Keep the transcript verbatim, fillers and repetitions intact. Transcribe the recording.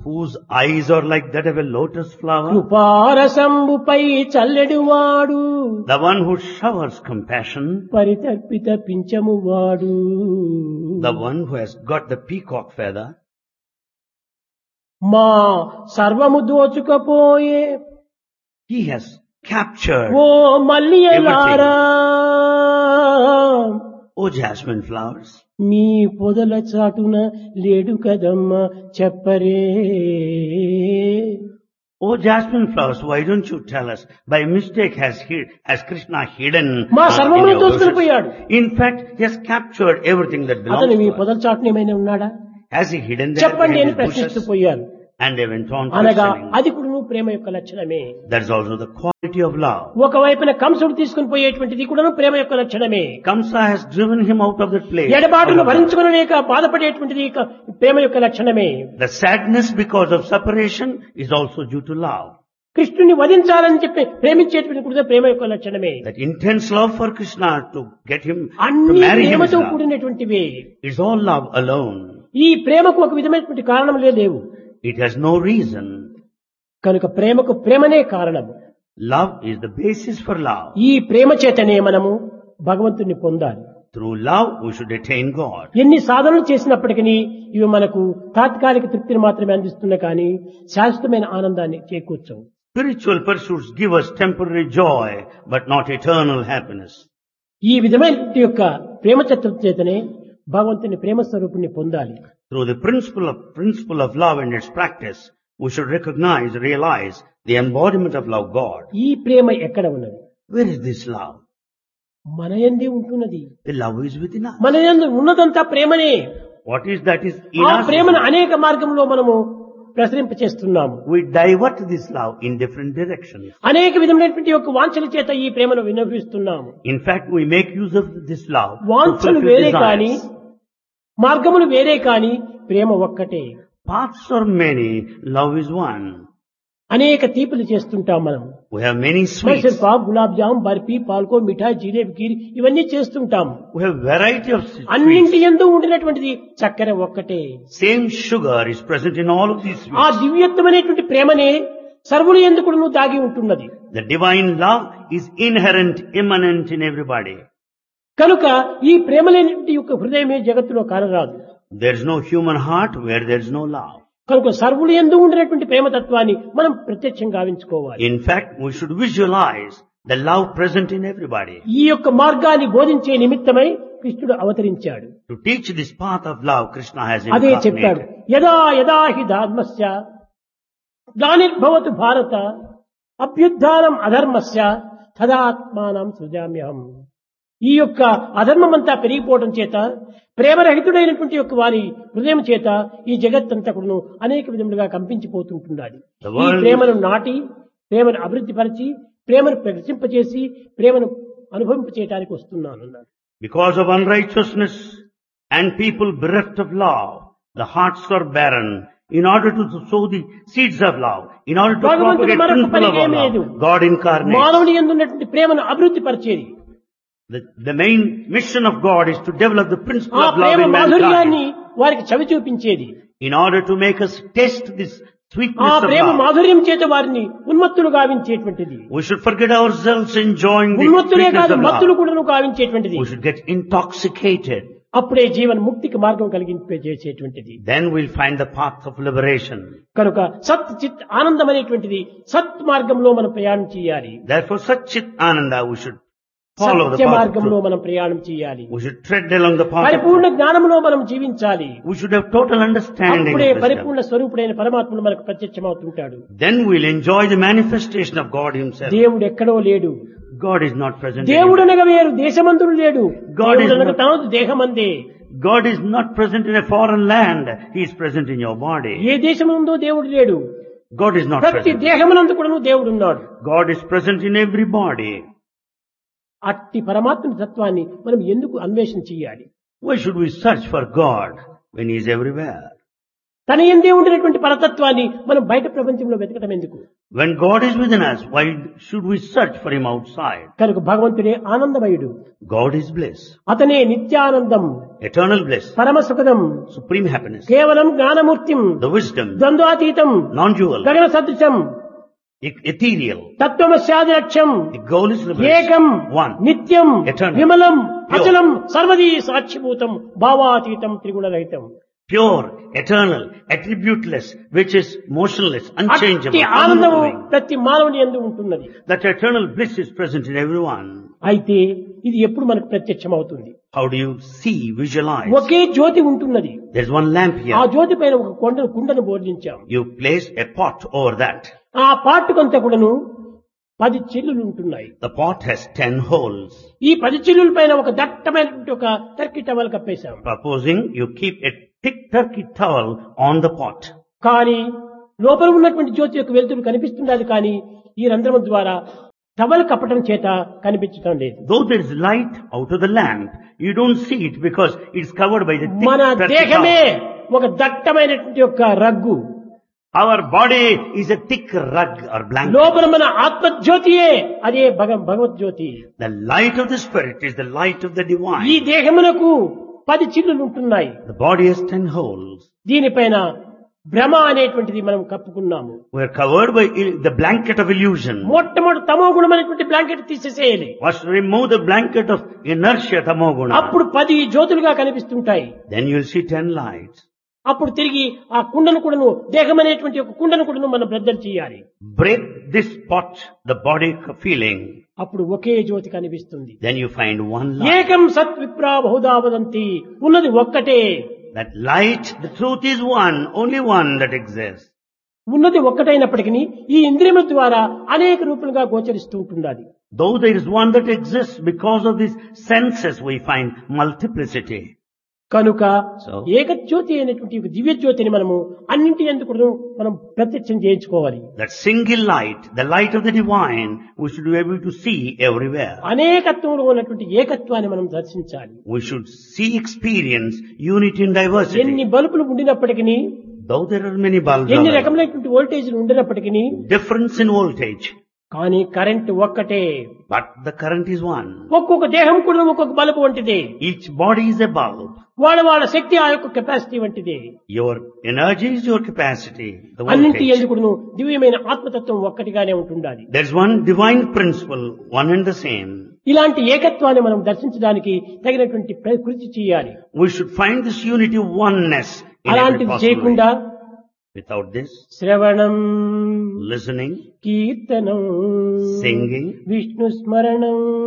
whose eyes are like that of a lotus flower, కృపారసంబుపై చల్లెడువాడు the one who showers compassion, పరితర్పిత పింఛము వాడు the one who has got the peacock feather, మా సర్వము దోచుకపోయే he has captured, oh మల్లియలారా O jasmine flowers, మీ పొదల చాటున లేడు కదమ్మ చెప్పరే O jasmine flowers, why don't you tell us, by mistake has hid, has Krishna hidden మా uh, in సర్వమును your దోచుకుని bushes? పోయాడు. In fact, he has captured everything that belongs అతను మీ to us. పొదల చాటున ఏమైనా ఉన్నాడా Has he hidden there చెప్పండి behind అని his ప్రశ్నిస్తూ bushes? పోయారు. And they went on అనగా questioning. అది కూడా నువ్వు ప్రేమ యొక్క లక్షణమే. That is also the quality of love. ఒకవైపున కంసుడు తీసుకుని పోయేటువంటిది కూడా ప్రేమ యొక్క లక్షణమే. Kamsa has driven him out of that place. ఎడబాటును భరించుకునలేక బాధపడేటువంటిది ఇక ప్రేమ యొక్క లక్షణమే. The sadness because of separation is also due to love. కృష్ణుని వధించాలని చెప్పి ప్రేమించేటువంటి కూడా ప్రేమ యొక్క లక్షణమే. That intense love for Krishna to get him to అన్ని marry him is ప్రేమతో love. కూడినటువంటివి. It's all love alone. ఈ ప్రేమకు ఒక విధమైనటువంటి కారణములే లేవు. It has no reason. కనుక ప్రేమకు ప్రేమనే కారణము. Love is the basis for love. ఈ ప్రేమ చేతనే మనము భగవంతుని పొందాలి. Through love we should attain God. ఎన్ని సాధనలు చేసినప్పటికీ ఇవి మనకు తాత్కాలిక తృప్తిని మాత్రమే అందిస్తున్నా కానీ శాశ్వతమైన ఆనందాన్ని చేకూర్చవు. Spiritual pursuits give us temporary joy, but not eternal happiness. ఈ విధమైన యొక్క ప్రేమ తత్వం చేతనే భగవంతుని ప్రేమ స్వరూపుణ్ణి పొందాలి. Through the principle of principle of love and its practice, we should recognize, realize the embodiment of love God. ఈ ప్రేమ ఎక్కడ ఉన్నది? Where is this love? మన యందే ఉంటున్నది. The love is within us. మన యందు ఉన్నదంతా ప్రేమనే. What is that is in ఆ us? ప్రేమను అనేక మార్గంలో మనము ప్రసరింపచేస్తున్నాము. We divert this love in different directions. అనేక విధమైనటువంటి యొక్క వాంఛల చేత ఈ ప్రేమను వినియోగిస్తున్నాము. In fact, we make use of this love to వాంఛలు fulfill వేరే కానీ desires. మార్గములు వేరే కానీ ప్రేమ ఒక్కటే. Paths are many, love is one. అనేక తీపులు చేస్తుంటాం మనం. We have many Mysore sweets. Pak, gulab jam, barfi, పాల్కో, మిఠాయి, జిలేబీ, కీర్ ఇవన్నీ చేస్తుంటాం. We have variety of sweets. అన్నింటి యందు ఉండినటువంటిది చక్కెర ఒక్కటే. Same sugar is present in all of these ఆ sweets. దివ్యత్వమైనటువంటి ప్రేమనే సర్వులు ఎందుకు దాగి ఉంటున్నది. The divine love is inherent, immanent in everybody. కనుక ఈ ప్రేమ లేనిటువంటి యొక్క హృదయమే జగత్తులో కానరాదు. There is no human heart where there is no love. కనుక సర్వులు ఎందు ఉండినటువంటి ప్రేమతత్వాన్ని మనం ప్రత్యక్షంగా గావించుకోవాలి. In fact, we should visualize the love present in everybody. ఈ యొక్క మార్గాన్ని బోధించే నిమిత్తమై కృష్ణుడు అవతరించాడు. To teach this path of love, Krishna has అదే చెప్పాడు. incarnated. యదా యదా హి ధర్మస్య గ్లానిర్భవతు భారత అభ్యుత్థానం అధర్మస్య తదాత్మానం సృజామ్యహం. ఈ యొక్క అధర్మమంతా పెరిగిపోవడం చేత ప్రేమరహితుడైనటువంటి యొక్క వారి హృదయం చేత ఈ జగత్తంతా కూడా అనేక విధములుగా కంపించిపోతుంటున్నది. ఈ ప్రేమను నాటి ప్రేమను అభివృద్ధి పరిచి ప్రేమను ప్రకటింపచేసి ప్రేమను అనుభవింపచేయడానికి వస్తున్నాను అన్నాడు. Because of unrighteousness and people bereft of love, the hearts are barren. In order to sow the seeds of love, in order to propagate principle of love, God incarnates. మానవుని యందు ఉన్నటువంటి ప్రేమను అభివృద్ధి పరిచేది. The, the main mission of God is to develop the principle ఆ of love Prema in మాధుర్యాన్ని mankind. వారికి చవి చూపించేది. In order to make us taste this ఆ sweetness of ప్రేమ love, మాధుర్యం చేత వారిని ఉన్మత్తులు గావించేటువంటిది. we should forget ourselves enjoying the ఉన్మత్తులే sweetness కాదు of మత్తులు love. కూడా గావించేటువంటిది. We should get intoxicated. అప్పుడే జీవన ముక్తికి మార్గం కలిగించేటువంటిది. Then we'll find the path of liberation. కనుక సత్ చిత్ ఆనందం అనేటువంటిది సత్ మార్గంలో మనం ప్రయాణం చేయాలి. Therefore, Sat Chit Ananda, we should follow the Satya path of మార్గంలో truth. మనం ప్రయాణం చేయాలి. We should tread along the path of పరిపూర్ణ truth. జ్ఞానంలో మనం జీవించాలి. We should have total understanding అప్పుడే of wisdom. పరిపూర్ణ స్వరూపుడైన పరమాత్ముడు మనకు ప్రత్యక్షమవుతుంటాడు. Then we'll enjoy the manifestation of God Himself. దేవుడు ఎక్కడో లేడు. God is not present దేవుడు anywhere. అనగా వేరు దేశమందుడు లేడు. God is దేవుడు అనగా not- తనదు దేహమందే. God is not present in a foreign land. He is present in your body. ఏ దేశముందో దేవుడు లేడు. God is not ప్రతి present. దేహమునందు కూడా దేవుడు ఉన్నాడు. God is present in every body. అట్టి పరమాత్మ తత్వాన్ని మనం ఎందుకు అన్వేషణ చేయాలి? Why should we search for God when He is everywhere? తన ఎందే ఉండినటువంటి పరతత్వాన్ని మనం బయట ప్రపంచంలో వెతకటం ఎందుకు? When God is within us, why should we search for Him outside? కనుక భగవంతుడే ఆనందమయుడు. God is bliss. అతనే నిత్యానందం. eternal bliss, పరమ సుఖదం, supreme happiness, కేవలం జ్ఞానమూర్తిం, the wisdom, ద్వంద్వాతీతం, non-dual, గగన సదృశం, e- ethereal. తత్వమస్యాది లక్ష్యం, The goal is liberation. ఏకం, One. నిత్యం, Eternal. విమలం, Pure. అచలం, సర్వదీ సాక్షిభూతం, భావాతీతం, త్రిగుణరహితం. Pure, eternal, attributeless, which is motionless, unchangeable, అట్టి ఆనందము unmoving. ప్రతి మానవుని యందు ఉంటున్నది. That eternal bliss is present in everyone. అయితే ఇది ఎప్పుడు మనకు ప్రత్యక్షమవుతుంది? How do you see, visualize? ఒకే జ్యోతి ఉంటున్నది. There's one lamp ఆ here. జ్యోతి పైన ఒక కొండను కుండను బోర్లించాం. You place a pot over that. ఆ పాటుకంతా కూడాను పది చిల్లులు ఉంటున్నాయి. The pot has ten holes. ఈ పది చిల్లుల పైన ఒక దట్టమైనటువంటి ఒక Turkey towel కప్పేశాం. Supposing you keep a thick turkey towel on the pot. కానీ లోపల ఉన్నటువంటి జ్యోతి యొక్క వెలుతురు కనిపిస్తున్నది, కానీ ఈ రంధ్రం ద్వారా టవల్ కప్పటం చేత కనిపించడం లేదు. Though there is light out of the lamp, you don't see it because it's covered by the thick మన turkey దేహమే towel. ఒక దట్టమైనటువంటి యొక్క rug. Our body is a thick rug or blanket. లోపల మన ఆత్మజ్యోతియే అదే భగ భగవద్జ్యోతి. The light of the spirit is the light of the ఈ divine. దేహమునకు పది చిల్లులు ఉంటున్నాయి. The body has ten holes. దీనిపైన భ్రమ అనేటువంటిది మనం కప్పుకున్నాము. We are covered by il- the blanket of illusion. మొట్టమొదటి తమో గుణమైనటువంటి blanket తీసేసేయాలి. First remove the blanket of inertia, tamoguna. అప్పుడు పది జ్యోతులుగా కనిపిస్తుంటాయి. Then you'll see ten lights. అప్పుడు తిరిగి ఆ కుండను కూడాను దేహం అనేటువంటి ఒక కుండను కూడాను మనం బ్రద్దలు చేయాలి. Break this pot, the body feeling. అప్పుడు ఒకే జ్యోతి కనిపిస్తుంది. Then you find one light. ఏకం సత్ విప్రా బహుదా వదంతి, ఉన్నది ఒక్కటే. That light, the truth is one, only one that exists. ఉన్నది ఒక్కటైనప్పటికీ ఈ ఇంద్రియముల ద్వారా అనేక రూపాలుగా గోచరిస్తూ ఉంటున్నది. Though there is one that exists, because of these senses we find multiplicity. కనుక So, ఏకజ్యోతి అయినటువంటి ఒక దివ్య జ్యోతిని మనము అన్నింటి ఎందుకు మనం ప్రత్యక్షం చేయించుకోవాలి. that single light, the light of the divine, we should be able to see everywhere. అనేకత్వంలో ఉన్నటువంటి ఏకత్వాన్ని మనం దర్శించాలి. We should see, experience unity in diversity. ఎన్ని బల్బులు ఉండినప్పటికీ, Though there are many bulbs, ఎన్ని available, రకమైనటువంటి వోల్టేజ్లు ఉండినప్పటికీ, difference in voltage, కానీ current ఒక్కటే. but the current is one. ఒక్కొక్క దేహం కూడా ఒక్కొక్క బల్బు వంటిదే. Each body is a bulb. వాళ్ళ వాళ్ళ శక్తి ఆ యొక్క కెపాసిటీ వంటిదే. Your energy is your capacity, the అన్నింటి voltage. ఎందుకును దివ్యమైన ఆత్మతత్వం ఒక్కటిగానే ఉంటుండాలి. There's one divine principle, one and the same. ఇలాంటి ఏకత్వాన్ని మనం దర్శించడానికి తగినటువంటి ప్ర- కృషి చేయాలి. We should find this unity, oneness in every అలాంటిది possible చేయకుండా way. Without this, శ్రవణం, listening, కీర్తనం, singing, విష్ణు స్మరణం,